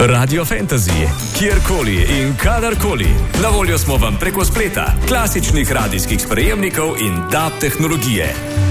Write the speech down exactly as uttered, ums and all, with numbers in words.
Radio Fantasy, kjerkoli in kadarkoli. Na voljo smo vam preko spleta, klasičnih radijskih sprejemnikov in D A B tehnologije.